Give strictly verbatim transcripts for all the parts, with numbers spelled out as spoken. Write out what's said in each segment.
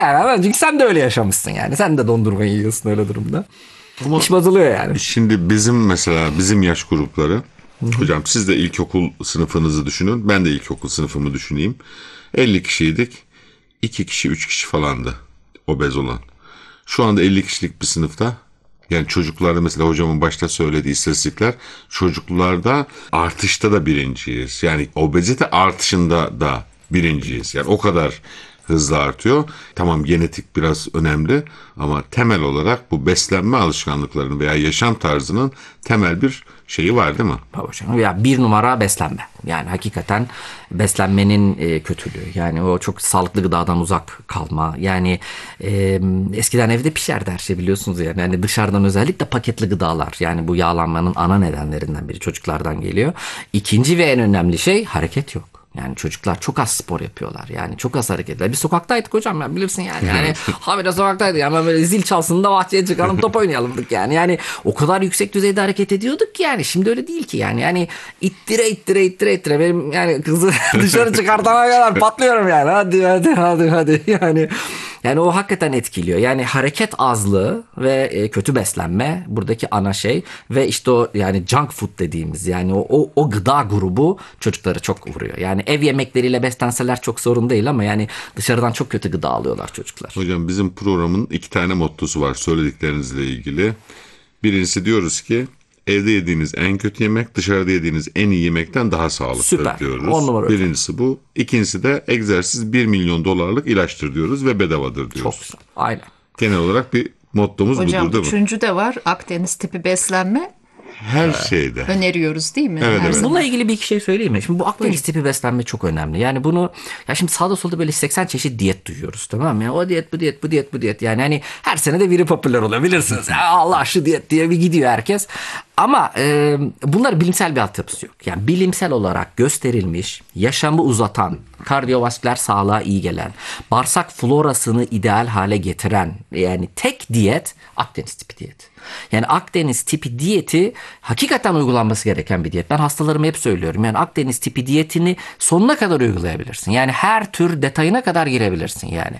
Yani çünkü sen de öyle yaşamışsın yani. Sen de dondurma yiyorsun öyle durumda. Ama İş bozuluyor yani. şimdi bizim mesela bizim yaş grupları, hocam siz de ilkokul sınıfınızı düşünün. Ben de ilkokul sınıfımı düşüneyim. elli kişiydik. iki kişi, üç kişi falandı obez olan. Şu anda elli kişilik bir sınıfta, yani çocuklarda mesela hocamın başta söylediği istatistikler, çocuklarda artışta da birinciyiz. Yani obezite artışında da birinciyiz. Yani o kadar hızlı artıyor. Tamam, genetik biraz önemli ama temel olarak bu beslenme alışkanlıklarının veya yaşam tarzının temel bir şeyi var değil mi? Hocam ya bir numara beslenme. Yani hakikaten beslenmenin e, kötülüğü. Yani o çok sağlıklı gıdadan uzak kalma. Yani e, eskiden evde pişerdi her şey biliyorsunuz yani. Yani dışarıdan özellikle paketli gıdalar. Yani bu yağlanmanın ana nedenlerinden biri çocuklardan geliyor. İkinci ve en önemli şey hareket yok. Yani çocuklar çok az spor yapıyorlar. Yani çok az hareketler. Bir sokaktaydık hocam ya bilirsin yani. Yani habire sokaktaydık. Yani böyle zil çalsın da bahçeye çıkalım top oynayalımdık yani. Yani o kadar yüksek düzeyde hareket ediyorduk ki yani. Şimdi öyle değil ki yani. Yani ittire ittire ittire ittire. Benim yani kızı dışarı çıkartana kadar patlıyorum yani. Hadi hadi hadi hadi yani. Yani o hakikaten etkiliyor. Yani hareket azlığı ve kötü beslenme buradaki ana şey ve işte o yani junk food dediğimiz yani o, o, o gıda grubu çocukları çok vuruyor. Yani ev yemekleriyle beslenseler çok sorun değil ama yani dışarıdan çok kötü gıda alıyorlar çocuklar. Hocam bizim programın iki tane mottosu var söylediklerinizle ilgili. Birincisi diyoruz ki evde yediğiniz en kötü yemek dışarıda yediğiniz en iyi yemekten daha sağlıklı Süper. diyoruz. On numara Birincisi bu. İkincisi de egzersiz bir milyon dolarlık ilaçtır diyoruz ve bedavadır diyoruz. Çok güzel. Aynen. Genel olarak bir mottomuz Hocam, budur değil mi? üçüncü de var, Akdeniz tipi beslenme. Her şeyde. Öneriyoruz değil mi? Evet, Her evet. zaman. Bununla ilgili bir iki şey söyleyeyim mi? Şimdi bu Akdeniz tipi beslenme çok önemli. Yani bunu ya şimdi sağda solda böyle seksen çeşit diyet duyuyoruz, tamam mı? Yani o diyet bu diyet bu diyet bu diyet. Yani hani her sene de biri popüler oluyor bilirsiniz. Ya Allah şu diyet diye bir gidiyor herkes. Ama e, bunlar bilimsel bir altyapısı yok. Yani bilimsel olarak gösterilmiş, yaşamı uzatan, kardiyovasküler sağlığa iyi gelen, bağırsak florasını ideal hale getiren yani tek diyet Akdeniz tipi diyet. Yani Akdeniz tipi diyeti hakikaten uygulanması gereken bir diyet. Ben hastalarıma hep söylüyorum. Yani Akdeniz tipi diyetini sonuna kadar uygulayabilirsin. Yani her tür detayına kadar girebilirsin yani.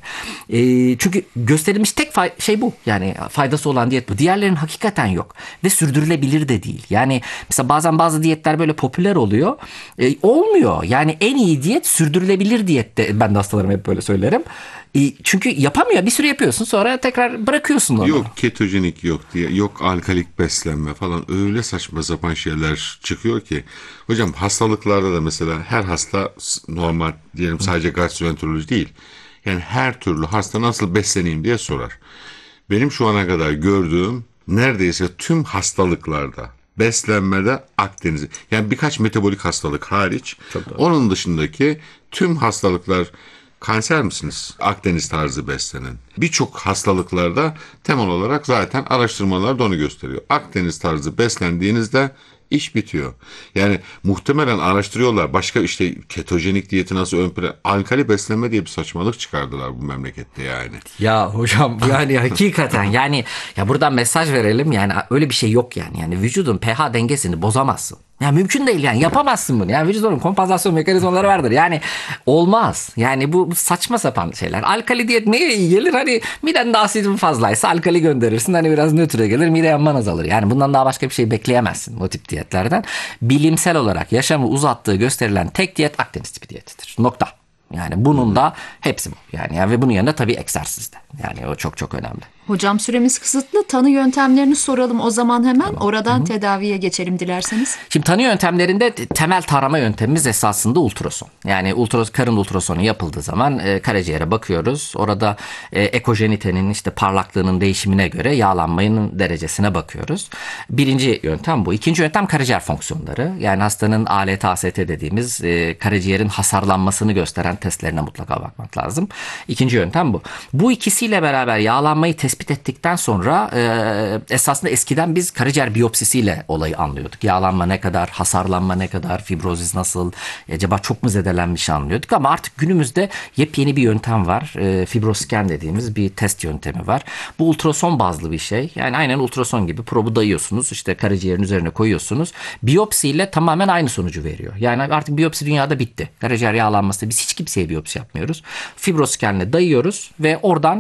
E, çünkü gösterilmiş tek fay- şey bu. Yani faydası olan diyet bu. Diğerlerinin hakikaten yok. Ve sürdürülebilir de değil. Yani mesela bazen bazı diyetler böyle popüler oluyor. E, olmuyor. Yani en iyi diyet sürdürülebilir diyette. Ben de hastalarıma hep böyle söylerim. E, çünkü yapamıyor. Bir süre yapıyorsun sonra tekrar bırakıyorsun onu. Yok ketojenik yok diye, yok alkalik beslenme falan, öyle saçma sapan şeyler çıkıyor ki. Hocam hastalıklarda da mesela her hasta normal diyelim sadece gastroenteroloji değil. Yani her türlü hasta nasıl besleneyim diye sorar. Benim şu ana kadar gördüğüm neredeyse tüm hastalıklarda beslenmede Akdeniz, yani birkaç metabolik hastalık hariç, onun dışındaki tüm hastalıklar. Kanser misiniz? Akdeniz tarzı beslenen. Birçok hastalıklarda temel olarak zaten araştırmalar da onu gösteriyor. Akdeniz tarzı beslendiğinizde iş bitiyor. Yani muhtemelen araştırıyorlar. Başka işte ketojenik diyeti nasıl ön plana... Alkali beslenme diye bir saçmalık çıkardılar bu memlekette yani. Ya hocam yani hakikaten yani ya buradan mesaj verelim yani öyle bir şey yok yani. Yani vücudun pH dengesini bozamazsın. Ya mümkün değil yani yapamazsın bunu. Yani vücudun kompansasyon mekanizmaları vardır. Yani olmaz. Yani bu, bu saçma sapan şeyler. Alkali diyet neye iyi gelir? Hani miden de asitin fazlaysa alkali gönderirsin. Hani biraz nötre gelir, mide yanman azalır. Yani bundan daha başka bir şey bekleyemezsin o tip diyetlerden. Bilimsel olarak yaşamı uzattığı gösterilen tek diyet Akdeniz tipi diyetidir. Nokta. Yani bunun da hepsi bu. Yani, yani ve bunun yanında tabii egzersiz de. Yani o çok çok önemli. Hocam süremiz kısıtlı. Tanı yöntemlerini soralım o zaman hemen. Tamam. Oradan Hı-hı. tedaviye geçelim dilerseniz. Şimdi tanı yöntemlerinde temel tarama yöntemimiz esasında ultrason. Yani ultras, karın ultrasonu yapıldığı zaman e, karaciğere bakıyoruz. Orada e, ekojenitenin işte parlaklığının değişimine göre yağlanmanın derecesine bakıyoruz. Birinci yöntem bu. İkinci yöntem karaciğer fonksiyonları. Yani hastanın A L T, A S T dediğimiz e, karaciğerin hasarlanmasını gösteren testlerine mutlaka bakmak lazım. İkinci yöntem bu. Bu ikisiyle beraber yağlanmayı tespit ettikten sonra e, esasında eskiden biz karaciğer biyopsisiyle olayı anlıyorduk. Yağlanma ne kadar, hasarlanma ne kadar, fibrozis nasıl, acaba çok mu zedelenmiş anlıyorduk ama artık günümüzde yepyeni bir yöntem var. E, fibroscan dediğimiz bir test yöntemi var. Bu ultrason bazlı bir şey. Yani aynen ultrason gibi probu dayıyorsunuz, işte karaciğerin üzerine koyuyorsunuz. Biyopsiyle tamamen aynı sonucu veriyor. Yani artık biyopsi dünyada bitti. Karaciğer yağlanması biz hiç kimseye biyopsi yapmıyoruz. Fibroskenle dayıyoruz ve oradan